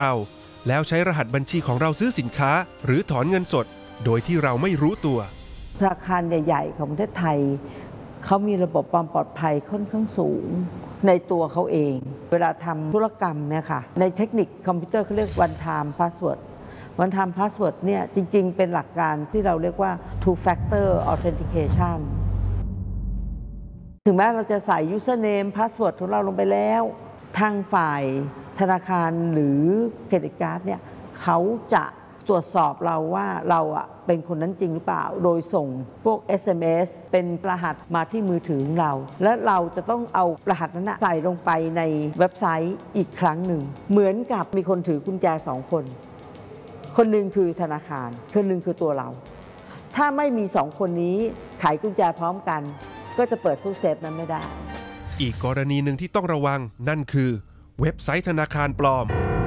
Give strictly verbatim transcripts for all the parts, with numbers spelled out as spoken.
เอาแล้วใช้รหัสบัญชีของเราซื้อสินค้าหรือถอนเงินสดโดยที่เราไม่รู้ตัวธนาคารใหญ่ๆของประเทศไทยเขามีระบบความปลอดภัยค่อนข้างสูงในตัวเขาเองเวลาทำธุรกรรมเนี่ยค่ะในเทคนิคคอมพิวเตอร์เขาเรียก one time password one time password เนี่ยจริงๆเป็นหลักการที่เราเรียกว่า two factor authentication ถึงแม้เราจะใส่ username password ของเราลงไปแล้วทางฝ่ายธนาคารหรือเครดิตการ์ดเนี่ยเขาจะตรวจสอบเราว่าเราอะเป็นคนนั้นจริงหรือเปล่าโดยส่งพวก เอส เอ็ม เอส เป็นรหัสมาที่มือถือของเราและเราจะต้องเอารหัสนั้นใส่ลงไปในเว็บไซต์อีกครั้งหนึ่งเหมือนกับมีคนถือกุญแจสองคนคนหนึ่งคือธนาคารคนหนึ่งคือตัวเราถ้าไม่มีสองคนนี้ไขกุญแจพร้อมกันก็จะเปิดตู้เซฟนั้นไม่ได้อีกกรณีหนึ่งที่ต้องระวังนั่นคือเว็บไซต์ธนาคารปลอม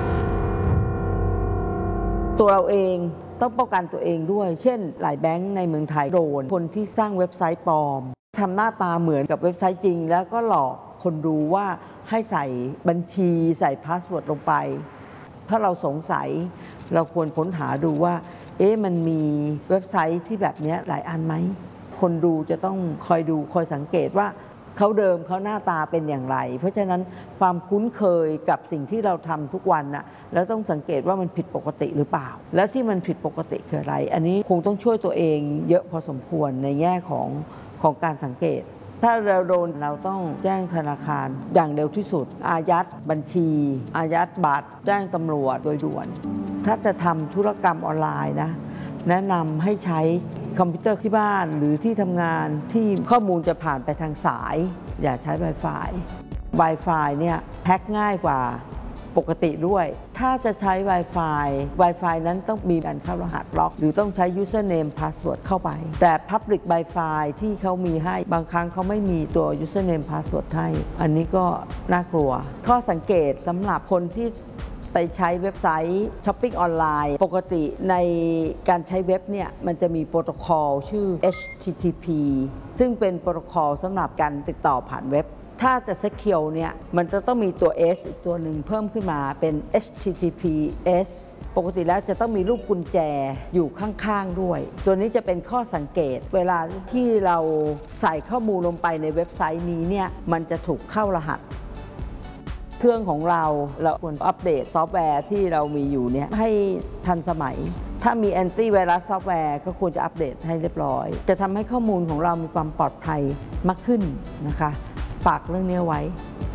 ตัวเราเองต้องป้องกันตัวเองด้วยเช่นหลายแบงก์ในเมืองไทยโดนคนที่สร้างเว็บไซต์ปลอมทำหน้าตาเหมือนกับเว็บไซต์จริงแล้วก็หลอกคนดูว่าให้ใส่บัญชีใส่พาสเวิร์ดลงไปถ้าเราสงสัยเราควรค้นหาดูว่าเอ๊ะมันมีเว็บไซต์ที่แบบนี้หลายอันไหมคนดูจะต้องคอยดูคอยสังเกตว่าเขาเดิมเขาหน้าตาเป็นอย่างไรเพราะฉะนั้นความคุ้นเคยกับสิ่งที่เราทำทุกวันน่ะแล้วต้องสังเกตว่ามันผิดปกติหรือเปล่าแล้วที่มันผิดปกติคืออะไรอันนี้คงต้องช่วยตัวเองเยอะพอสมควรในแง่ของของการสังเกตถ้าเราโดนเราต้องแจ้งธนาคารอย่างเร็วที่สุดอายัดบัญชีอายัดบัตรแจ้งตำรวจโดยด่วนถ้าจะทำธุรกรรมออนไลน์นะแนะนำให้ใช้คอมพิวเตอร์ที่บ้านหรือที่ทำงานที่ข้อมูลจะผ่านไปทางสายอย่าใช้ Wi-Fi Wi-Fi เนี่ยแฮ็กง่ายกว่าปกติด้วยถ้าจะใช้ Wi-Fi Wi-Fi นั้นต้องมีการเข้ารหัสล็อกหรือต้องใช้ username password เข้าไปแต่ Public Wi-Fi ที่เขามีให้บางครั้งเขาไม่มีตัว username password ให้อันนี้ก็น่ากลัวข้อสังเกตสำหรับคนที่ไปใช้เว็บไซต์ช้อปปิ้งออนไลน์ปกติในการใช้เว็บเนี่ยมันจะมีโปรโตคอลชื่อ เอช ที ที พี ซึ่งเป็นโปรโตคอลสำหรับการติดต่อผ่านเว็บถ้าจะ Secure เนี่ยมันจะต้องมีตัว S อีกตัวหนึ่งเพิ่มขึ้นมาเป็น เอช ที ที พี เอส ปกติแล้วจะต้องมีรูปกุญแจอยู่ข้างๆด้วยตัวนี้จะเป็นข้อสังเกตเวลาที่เราใส่ข้อมูลลงไปในเว็บไซต์นี้เนี่ยมันจะถูกเข้ารหัสเครื่องของเราเราควรอัปเดตซอฟต์แวร์ที่เรามีอยู่เนี่ยให้ทันสมัยถ้ามีแอนตี้ไวรัสซอฟต์แวร์ก็ควรจะอัปเดตให้เรียบร้อยจะทำให้ข้อมูลของเรามีความปลอดภัยมากขึ้นนะคะฝากเรื่องนี้ไว้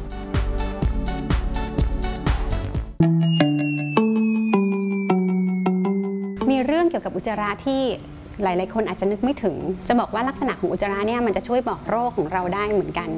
มีเรื่องเกี่ยวกับอุจจาระที่หลายๆคนอาจจะนึกไม่ถึงจะบอกว่าลักษณะของอุจจาระเนี่ยมันจะช่วยบอกโรคของเราได้เหมือนกัน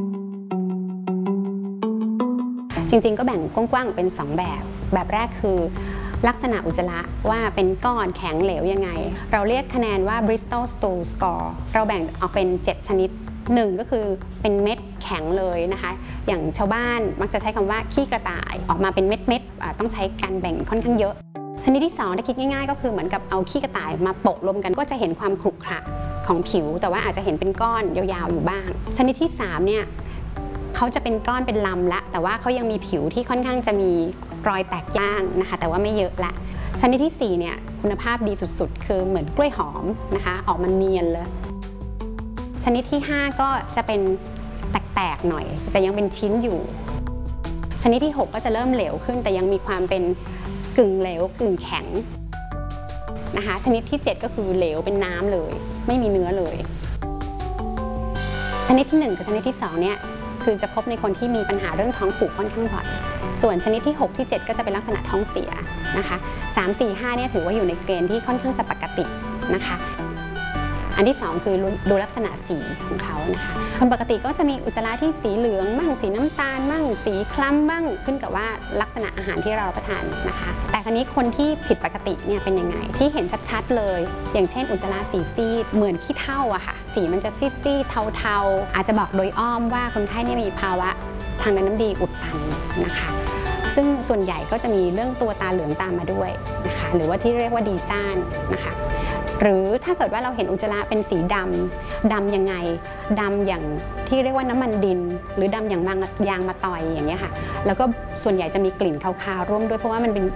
จริงๆก็แบ่งกว้างๆเป็นสองแบบแบบแรกคือลักษณะอุจจาระว่าเป็นก้อนแข็งเหลวยังไงเราเรียกคะแนนว่า Bristol Stool Score เราแบ่งออกเป็นเจ็ดชนิดหนึ่งก็คือเป็นเม็ดแข็งเลยนะคะอย่างชาวบ้านมักจะใช้คำว่าขี้กระต่ายออกมาเป็นเม็ดๆต้องใช้การแบ่งค่อนข้างเยอะชนิดที่สองถ้าคิดง่ายๆก็คือเหมือนกับเอาขี้กระต่ายมาโปะรวมกันก็จะเห็นความขรุขระของผิวแต่ว่าอาจจะเห็นเป็นก้อนยาวๆอยู่บ้างชนิดที่สามเนี่ยเขาจะเป็นก้อนเป็นลำละแต่ว่าเขายังมีผิวที่ค่อนข้างจะมีรอยแตกย่างนะคะแต่ว่าไม่เยอะละชนิดที่สี่เนี่ยคุณภาพดีสุดๆคือเหมือนกล้วยหอมนะคะออกมาเนียนเลยชนิดที่ห้าก็จะเป็นแตกๆหน่อยแต่ยังเป็นชิ้นอยู่ชนิดที่หกก็จะเริ่มเหลวขึ้นแต่ยังมีความเป็นกึ่งเหลวกึ่งแข็งนะคะชนิดที่เจ็ดก็คือเหลวเป็นน้ำเลยไม่มีเนื้อเลยชนิดที่หนึ่งกับชนิดที่สองเนี่ยคือจะพบในคนที่มีปัญหาเรื่องท้องผูกค่อนข้างบ่อยส่วนชนิดที่หกที่เจ็ดก็จะเป็นลักษณะท้องเสียนะคะสาม สี่ ห้าเนี่ยถือว่าอยู่ในเกณฑ์ที่ค่อนข้างจะปกตินะคะอันที่สองคือดูลักษณะสีของเขานะคะคนปกติก็จะมีอุจจาระที่สีเหลืองมั่งสีน้ำตาลมั่งสีคล้ำบ้างขึ้นกับว่าลักษณะอาหารที่เรารับประทานนะคะแต่คราวนี้คนที่ผิดปกติเนี่ยเป็นยังไงที่เห็นชัดๆเลยอย่างเช่นอุจจาระสีซีดเหมือนขี้เถ้าอะค่ะสีมันจะซีดๆเทาๆอาจจะบอกโดยอ้อมว่าคนไข้เนี่ยมีภาวะทางเดินน้ำดีอุดตันนะคะซึ่งส่วนใหญ่ก็จะมีเรื่องตัวตาเหลืองตามมาด้วยนะคะหรือว่าที่เรียกว่าดีซ่านนะคะหรือถ้าเกิดว่าเราเห็นอุจจาระเป็นสีดำดำยังไงดำอย่างที่เรียกว่าน้ำมันดินหรือดำอย่างยางมะตอยอย่างเงี้ยค่ะแล้วก็ส่วนใหญ่จะมีกลิ่นคาวๆร่วมด้วยเพราะว่ามันเป็น